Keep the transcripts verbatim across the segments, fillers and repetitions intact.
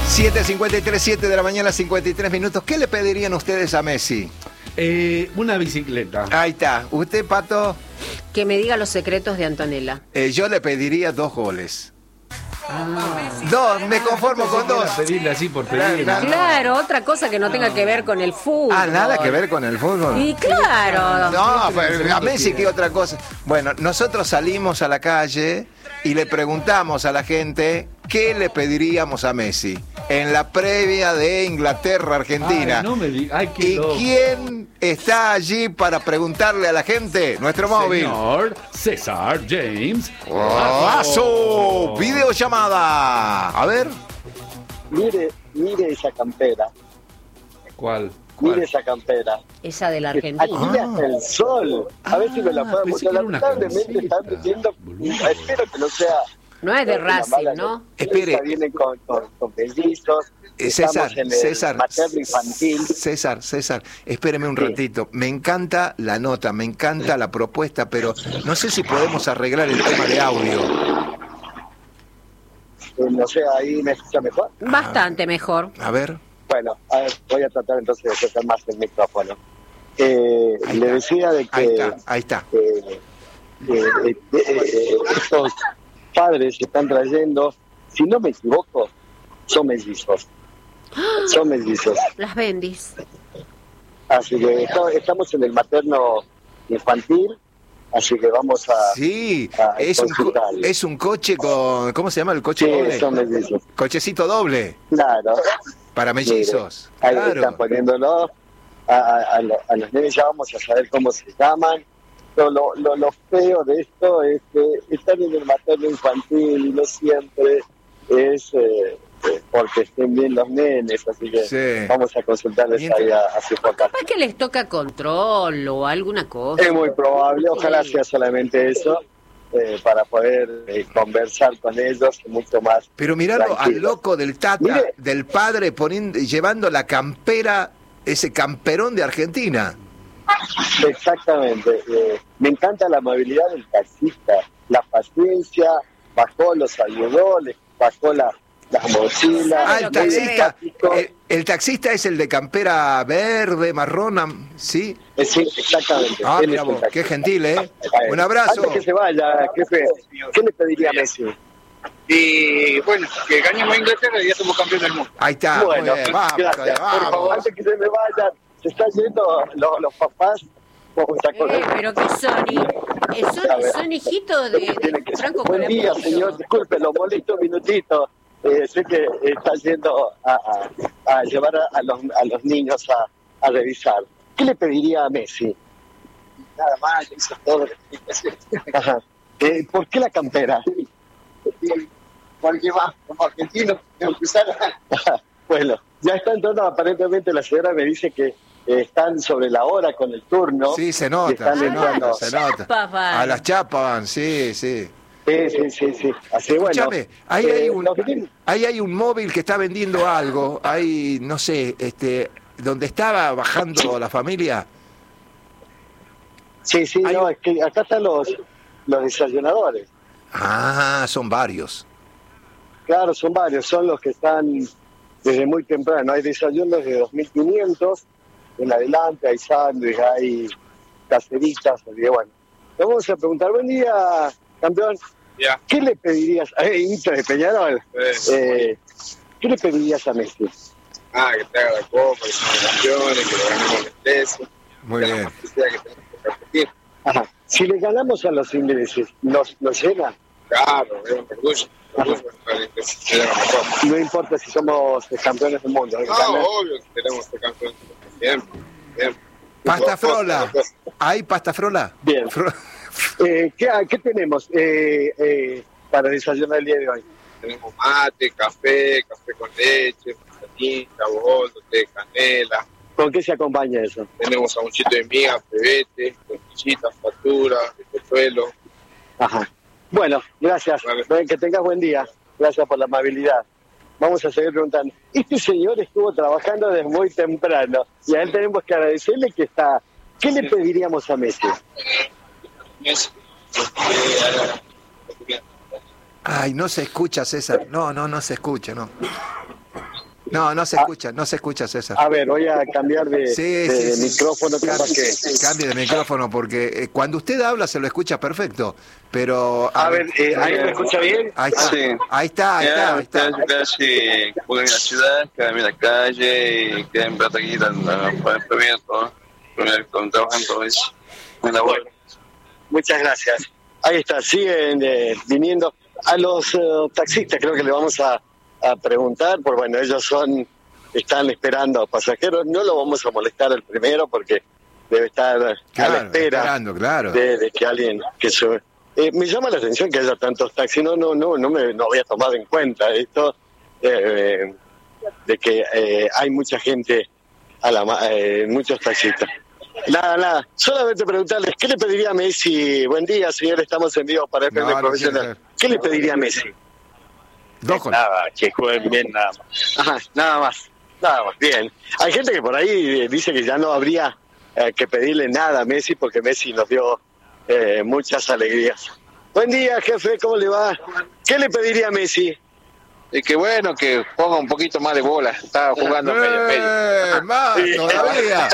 siete cincuenta y tres, siete de la mañana, cincuenta y tres minutos. ¿Qué le pedirían ustedes a Messi? Eh, una bicicleta. Ahí está. ¿Usted, Pato? Que me diga los secretos de Antonella. Eh, yo le pediría dos goles. Ah. Dos, me conformo con dos. Pedirle así por pedirle. Claro, otra cosa que no tenga que ver con el fútbol. Ah, nada que ver con el fútbol. Y claro. No, pero a Messi, ¿qué otra cosa? Bueno, nosotros salimos a la calle y le preguntamos a la gente qué le pediríamos a Messi en la previa de Inglaterra-Argentina. Ay, no me diga. Ay, qué ¿Y loco. quién está allí para preguntarle a la gente? Nuestro móvil. Señor César James. ¡Golazo! Videollamada. A ver. Mire, mire esa campera. ¿Cuál? Mire esa campera. Esa de la Aquí Argentina. le hace el sol. A ver si me la Ah, puedo pensé mostrar. que era una Lamentablemente están camiseta, diciendo. boludo. Espero que no sea. No es de una Racing, mala ¿no? noticia. Espere. Vienen con, con, con mellizos. Eh, César, Estamos en el César, materno infantil. César, César, espéreme un Sí. ratito. Me encanta la nota, me encanta la propuesta, pero no sé si podemos arreglar el tema de audio. Eh, no sé, ahí me escucha mejor. Bastante mejor. A ver. Bueno, a ver, voy a tratar entonces de acercar más el micrófono. Eh, Ahí le está. decía de que Ahí está, ahí está. eh, eh, eh, eh, estos padres se están trayendo, si no me equivoco, son mellizos. Son mellizos. Las bendis. Así que esto- estamos en el materno infantil, así que vamos a... Sí, a es un, co- consultarle. es un coche con... ¿Cómo se llama el coche Sí, doble? son mellizos. Cochecito doble, Claro. para mellizos. Ahí Claro. están poniéndolo. A, a, a lo- a los nenes ya vamos a saber cómo se llaman. Pero lo, lo, lo feo de esto es que están en el materno infantil y no siempre es eh, eh, porque estén bien los nenes. Así que Sí. vamos a consultarles Mientras- ahí a, a su papá. Capaz que les toca control o alguna cosa. Es muy probable, ojalá Sí. sea solamente eso, eh, para poder eh, conversar con ellos mucho más. Pero miralo al tranquilos. loco del tata, Mire. del padre, poniendo, llevando la campera, ese camperón de Argentina. Exactamente. Eh, me encanta la amabilidad del taxista, la paciencia, bajó, los ayudó, les bajó la, las mochilas. Ah, lo el que taxista, simpático. el, el taxista es el de campera verde, marrón, am- ¿sí? Eh, sí, exactamente. Ah, Él mira es el vos, taxista. qué gentil, ¿eh? Bueno, Un abrazo. Antes que se vaya, jefe, ¿qué le pediría a Messi? Y bueno, que ganemos a Inglaterra y ya somos campeones del mundo. Ahí está, muy Bueno, bien, vamos, gracias. todavía, Por favor, vamos. antes que se me vayan, se están yendo los, los papás. Vamos a Eh, correr. pero que son, hi- eh, A son, ver. son hijitos de, Tiene de que- Franco Buen día, Colapinto. señor. Disculpe, lo molesto un minutito. Eh, sé que está yendo a, a- a llevar a, a los, a los niños a, a revisar. ¿Qué le pediría a Messi? Nada más, hizo todo lo que tenía que hacer. Ajá. Eh, ¿Por qué la campera? Porque va, como argentino, tengo que usar. Bueno, ya está en torno. Aparentemente la señora me dice que eh, están sobre la hora con el turno. Sí, se Y nota, están se entrando. nota, se nota. chapas van. A las chapas van, sí, sí. Sí, sí, sí, sí. Así bueno. Escúchame, ahí, eh, hay un, lo que tiene- ahí hay un móvil que está vendiendo algo, ahí, no sé, este, donde estaba bajando la familia. Sí, sí, hay no, un- es que acá están los, los desayunadores. Ah, son varios. Claro, son varios, son los que están desde muy temprano. Hay desayunos de dos mil quinientos en adelante, hay sándwiches, hay caseritas, así que bueno. Le vamos a preguntar, buen día, campeón, Ya. ¿qué le pedirías, eh, hincha de Peñarol, Eh, eh, ¿qué le pedirías a Messi? ah, que te haga la copa, que seamos campeones, que le ganemos el peso. Muy que bien. la felicidad que tenemos que repetir. Ajá. Si le ganamos a los ingleses, ¿nos, nos llena? Claro, es un orgullo. Un orgullo para que se le haga la copa. No importa si somos campeones del mundo. ¿eh? No, Ganar- obvio que queremos ser campeones siempre. siempre. Pasta Dos cosas, frola. dos cosas. ¿Hay pasta frola? Bien. Fro- Eh, ¿qué, ¿Qué tenemos eh, eh, para desayunar el día de hoy? Tenemos mate, café, café con leche, manzanita, boldo, té de canela. ¿Con qué se acompaña eso? Tenemos aguchito de miga, pebete, tortillitas, facturas, suelo. Ajá. Bueno, gracias. Vale. Que tengas buen día. Gracias por la amabilidad. Vamos a seguir preguntando. Este señor estuvo trabajando desde muy temprano y a él tenemos que agradecerle que está... ¿Qué le pediríamos a Messi? Ay, no se escucha, César. No, no, no se escucha, no. No, no se escucha, no se escucha, César. A ver, voy a cambiar de, Sí, de sí, sí. micrófono. capaz Cambie, que... cambie de micrófono porque eh, cuando usted habla se lo escucha perfecto, pero... A ver, eh, ¿ahí me escucha bien? Ahí está, Sí. ahí está, ahí está, ahí está. Casi, casi jugué en la ciudad, quedé en la calle y quedé en plata aquí, para el pimiento, trabajando en la vuelta. Muchas gracias. Ahí está, siguen eh, viniendo. A los uh, taxistas creo que le vamos a, a preguntar, porque bueno, ellos son, están esperando pasajeros. No lo vamos a molestar el primero porque debe estar Claro, a la espera esperando, claro. de, de que alguien que sube. Eh, me llama la atención que haya tantos taxis. No, no, no, no me no había tomado en cuenta esto eh, de que eh, hay mucha gente, a la ma- eh, muchos taxistas. Nada, nada. Solamente preguntarles, ¿qué le pediría a Messi? Buen día, señor, estamos en vivo para F M No, no Profesional. quiero saber. ¿Qué le pediría a Messi? Dos con- Nada, que jueguen bien, nada más. Ajá, nada más, nada más, bien. Hay gente que por ahí eh, dice que ya no habría eh, que pedirle nada a Messi porque Messi nos dio eh, muchas alegrías. Buen día, jefe, ¿cómo le va? ¿Qué le pediría a Messi? Y que bueno, que ponga un poquito más de bola, estaba jugando medio medio. ¡Eh! ¡Más Sí. todavía!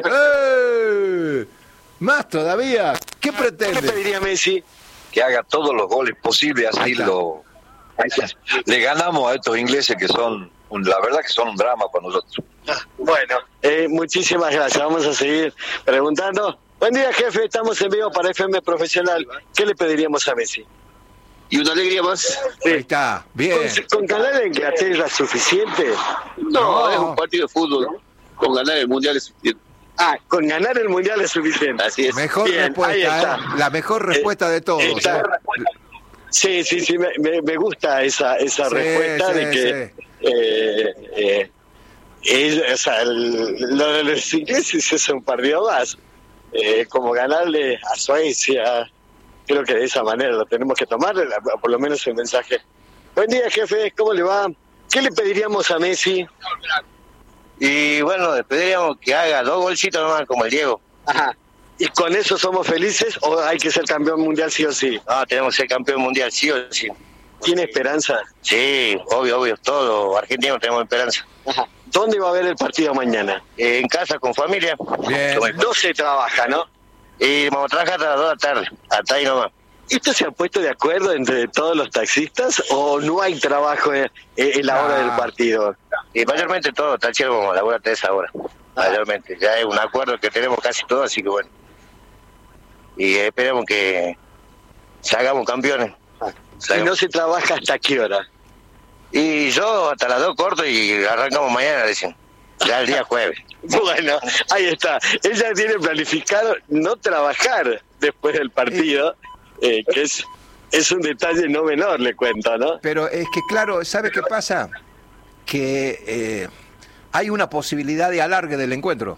¡Eh! ¡Más todavía! ¿Qué ¿Qué le pretende? pediría a Messi? Que haga todos los goles posibles, Ahí así está. lo le ganamos a estos ingleses que son, un- la verdad que son un drama con nosotros. Bueno, eh, muchísimas gracias. Vamos a seguir preguntando. Buen día, jefe. Estamos en vivo para F M Profesional. ¿Qué le pediríamos a Messi? Y una alegría más. Ahí está, bien. ¿Con, con ganar en Inglaterra es suficiente? No, No. es un partido de fútbol, ¿no? Con ganar el mundial es suficiente. Ah, con ganar el Mundial es suficiente. Así es. Mejor Bien, ahí respuesta, está. ¿eh? La mejor respuesta de todos. Está- ¿eh? Sí, sí, sí, me, me, me gusta esa esa Sí, respuesta sí, de que eh, eh, es- o sea, el- lo de los ingleses es un partido más, eh, como ganarle a Suecia. Creo que de esa manera lo tenemos que tomar, la- por lo menos el mensaje. Buen día, jefe, ¿cómo le va? ¿Qué le pediríamos a Messi? Y bueno, le pediríamos que haga dos golcitos nomás como el Diego. Ajá. ¿Y con eso somos felices o hay que ser campeón mundial sí o sí? No, tenemos que ser campeón mundial, sí o sí. ¿Tiene esperanza? Sí, obvio, obvio, todos argentinos tenemos esperanza. Ajá. ¿Dónde va a haber el partido mañana? Eh, en casa, con familia. Bien. Como el- No se trabaja, ¿no? Y vamos a trabajar hasta las dos de la tarde, hasta ahí nomás. ¿Esto se ha puesto de acuerdo entre todos los taxistas o no hay trabajo en, en la hora Ah. del partido? Y mayormente todo, está chido como a la hora de esa hora. Mayormente, ya es un acuerdo que tenemos casi todo, así que bueno. Y esperemos que salgamos campeones. Y Salgamos. no se trabaja hasta qué hora. Y yo hasta las dos corto y arrancamos mañana, dicen. Ya el día jueves. Bueno, ahí está. Ella tiene planificado no trabajar después del partido, eh, que es, es un detalle no menor, le cuento, ¿no? Pero es que, claro, ¿sabe qué pasa? Que eh, hay una posibilidad de alargue del encuentro.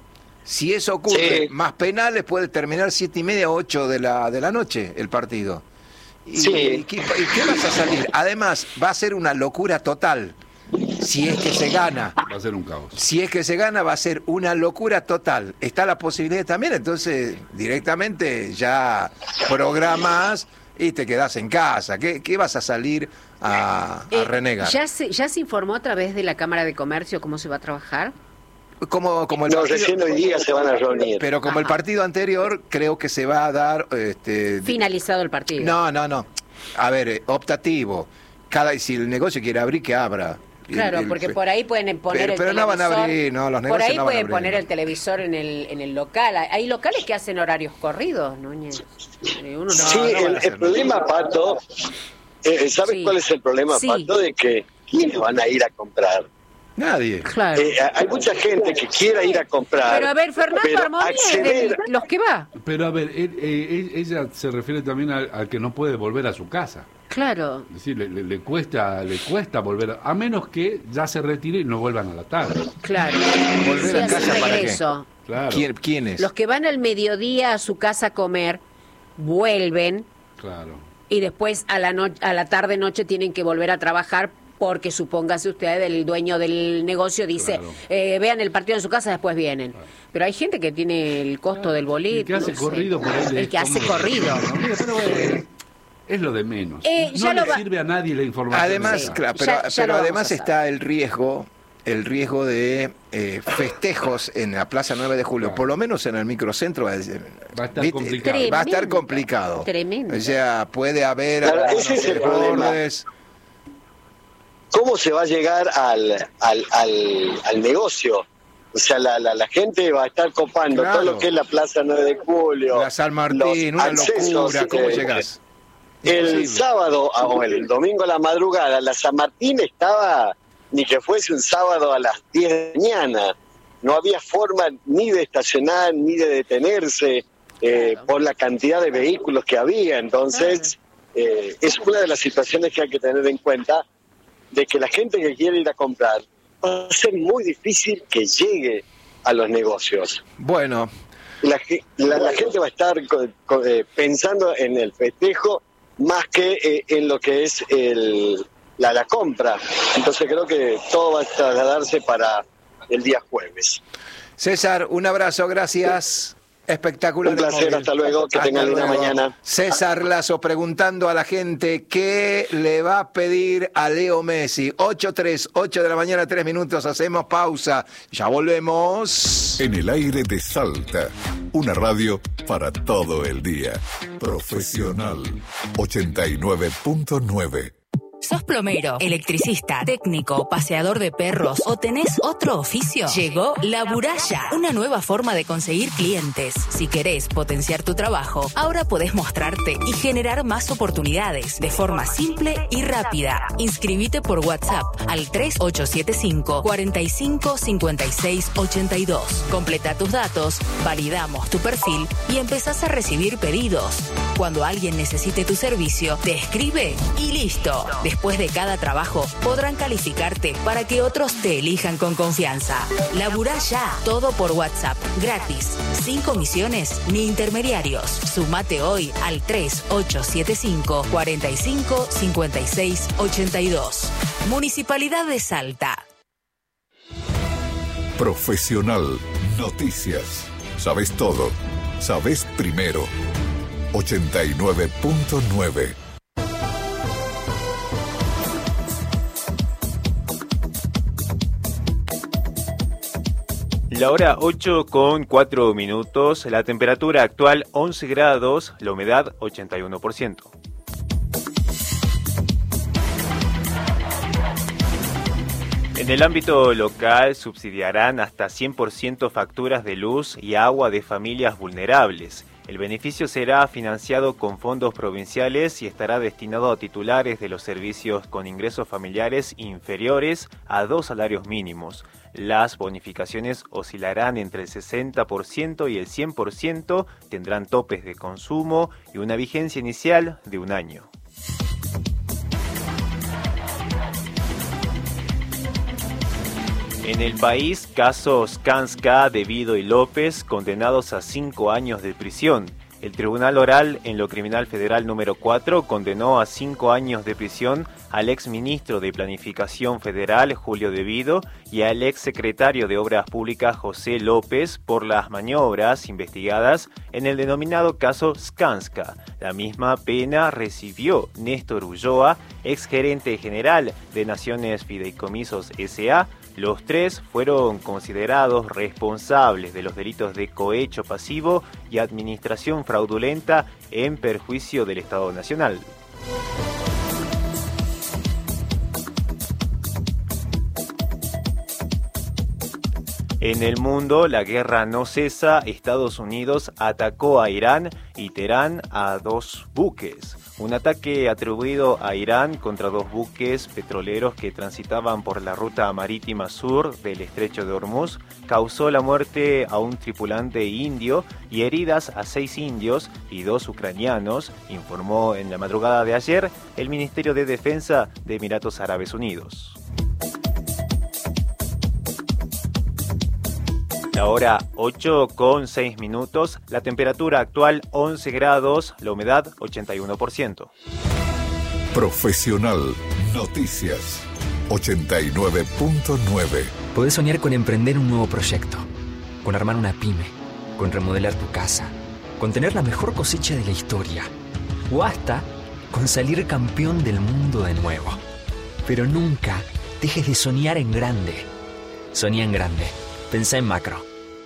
Si eso ocurre, Sí. más penales, puede terminar siete y media, ocho de la, de la noche el partido. ¿Y, Sí. y qué, y qué vas a salir? Además, va a ser una locura total. Si es que se gana. Va a ser un caos. Si es que se gana, va a ser una locura total. Está la posibilidad también, entonces directamente ya programas y te quedás en casa. ¿Qué, qué vas a salir a, a Eh, renegar? ¿ya se, ¿Ya se informó a través de la Cámara de Comercio cómo se va a trabajar? Como, como el No, partido- recién hoy día se van a reunir. pero como el partido anterior, creo que se va a dar... Este, Finalizado el partido. no, no, no. A ver, eh, optativo. Cada, si el negocio quiere abrir, que abra. Claro, El- el- porque por ahí pueden poner Pero- el pero no van a televisor. abrir, no, los Por negocios ahí no van a pueden abrir, poner no. el televisor en el en el local. Hay- Hay locales que hacen horarios corridos, Núñez. Eh, Uno no- Sí, no van a el, hacer, el problema, Pato, eh, ¿sabes Sí. cuál es el problema, Sí. Pato? De que ¿quiénes van a ir a comprar? Nadie. Claro. Eh, hay mucha gente que quiera ir a comprar. Pero a ver, Fernando pero Armonía es acceder- de los que va. Pero a ver, él- eh, ella se refiere también al, al que no puede volver a su casa. Claro. Es decir, le, le- le cuesta le cuesta volver, a, a menos que ya se retire y no vuelvan a la tarde. Claro. ¿Volver Sí, a hace casa para qué? regreso. Claro, ¿Quién, quién es? Los que van al mediodía a su casa a comer, vuelven claro. y después a la, no- a la tarde noche tienen que volver a trabajar porque supóngase usted, el dueño del negocio dice, Claro. eh, vean el partido en su casa, después vienen. Pero hay gente que tiene el costo del boleto. El que hace no sé. corrido por ahí. El que hace corrido. Pero bueno, es lo de menos. Eh, no ya le lo va- sirve a nadie la información. Además, esa. claro, pero, Ya- ya pero lo vamos además a está el riesgo el riesgo de eh, festejos en la Plaza nueve de Julio, Claro. por lo menos en el microcentro va a, Va a estar ¿viste? complicado. Va a estar Tremendo. complicado. Tremendo. O sea, puede haber Claro, algunos ese es el problema. desbordes. ¿Cómo se va a llegar al, al, al, al negocio? O sea, la, la, la gente va a estar copando Claro. todo lo que es la Plaza nueve de Julio. La San Martín, los una accesos, locura, ¿cómo eh, llegás? El Imposible. sábado, ah, o el domingo a la madrugada, la San Martín estaba, ni que fuese un sábado a las diez de la mañana. No había forma ni de estacionar, ni de detenerse, eh, Claro. por la cantidad de vehículos que había. Entonces, eh, es una de las situaciones que hay que tener en cuenta, de que la gente que quiere ir a comprar, va a ser muy difícil que llegue a los negocios. Bueno, La, ge- la, la gente va a estar co- co- eh, pensando en el festejo más que eh, en lo que es el, la, la compra. Entonces creo que todo va a trasladarse para el día jueves. César, un abrazo, gracias. Espectacular. Un el placer, móvil. hasta luego, que tengan linda luego. mañana. César Lazo preguntando a la gente qué le va a pedir a Leo Messi. ocho tres, ocho de la mañana, tres minutos, hacemos pausa. Ya volvemos. En el aire de Salta, una radio para todo el día. Profesional ochenta y nueve punto nueve. ¿Sos plomero, electricista, técnico, paseador de perros o tenés otro oficio? Llegó La Buralla, una nueva forma de conseguir clientes. Si querés potenciar tu trabajo, ahora podés mostrarte y generar más oportunidades de forma simple y rápida. Inscribite por WhatsApp al tres ocho siete cinco, cuatro cinco, cinco seis ocho dos. Completa tus datos, validamos tu perfil y empezás a recibir pedidos. Cuando alguien necesite tu servicio, te escribe y listo. Después de cada trabajo, podrán calificarte para que otros te elijan con confianza. Laburá ya, todo por WhatsApp, gratis, sin comisiones ni intermediarios. Sumate hoy al tres ocho siete cinco, cuatro cinco, cinco seis ocho dos. Municipalidad de Salta. Profesional Noticias. Sabes todo. Sabes primero. ochenta y nueve punto nueve. La hora ocho con cuatro minutos, la temperatura actual once grados, la humedad ochenta y uno por ciento. En el ámbito local subsidiarán hasta cien por ciento facturas de luz y agua de familias vulnerables. El beneficio será financiado con fondos provinciales y estará destinado a titulares de los servicios con ingresos familiares inferiores a dos salarios mínimos. Las bonificaciones oscilarán entre el sesenta por ciento y el cien por ciento, tendrán topes de consumo y una vigencia inicial de un año. En el país, casos Skanska, Devido y López condenados a cinco años de prisión. El Tribunal Oral en lo Criminal Federal número cuatro condenó a cinco años de prisión al exministro de Planificación Federal, Julio Devido, y al exsecretario de Obras Públicas, José López, por las maniobras investigadas en el denominado caso Skanska. La misma pena recibió Néstor Ulloa, exgerente general de Naciones Fideicomisos S A. Los tres fueron considerados responsables de los delitos de cohecho pasivo y administración fraudulenta en perjuicio del Estado Nacional. En el mundo, la guerra no cesa. Estados Unidos atacó a Irán y Teherán a dos buques. Un ataque atribuido a Irán contra dos buques petroleros que transitaban por la ruta marítima sur del estrecho de Hormuz causó la muerte a un tripulante indio y heridas a seis indios y dos ucranianos, informó en la madrugada de ayer el Ministerio de Defensa de Emiratos Árabes Unidos. La hora ocho con seis minutos, la temperatura actual once grados, la humedad ochenta y uno por ciento. Profesional Noticias ochenta y nueve punto nueve. Podés soñar con emprender un nuevo proyecto, con armar una pyme, con remodelar tu casa, con tener la mejor cosecha de la historia, o hasta con salir campeón del mundo de nuevo. Pero nunca dejes de soñar en grande. Soñá en grande. Pensá en macro.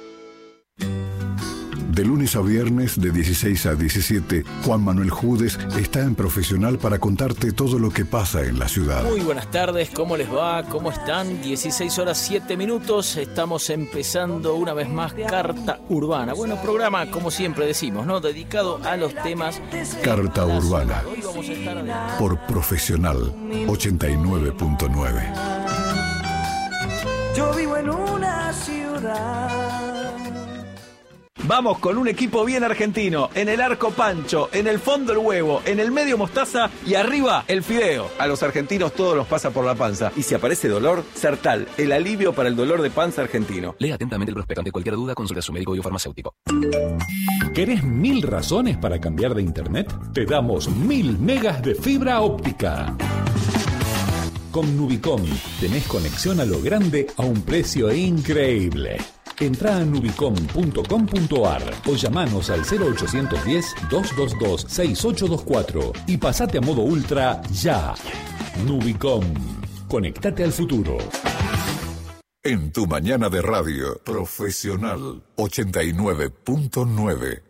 De lunes a viernes, de dieciséis a diecisiete, Juan Manuel Judes está en Profesional para contarte todo lo que pasa en la ciudad. Muy buenas tardes, ¿cómo les va? ¿Cómo están? dieciséis horas siete minutos, estamos empezando una vez más Carta Urbana. Bueno, programa, como siempre decimos, ¿no? Dedicado a los temas... Carta Urbana, Hoy vamos a estar a... por Profesional ochenta y nueve punto nueve. Yo vivo en una ciudad. Vamos con un equipo bien argentino. En el arco pancho, en el fondo el huevo, en el medio mostaza y arriba el fideo. A los argentinos todo nos pasa por la panza. Y si aparece dolor, Sertal, el alivio para el dolor de panza argentino. Lea atentamente el prospecto. Ante cualquier duda, consulte a su médico y o farmacéutico. ¿Querés mil razones para cambiar de internet? Te damos mil megas de fibra óptica. Con Nubicom tenés conexión a lo grande a un precio increíble. Entrá a nubicom punto com punto ar o llamanos al cero ochocientos diez, doscientos veintidós, sesenta y ocho veinticuatro y pasate a modo ultra ya. Nubicom. Conectate al futuro. En tu mañana de radio, Profesional ochenta y nueve punto nueve.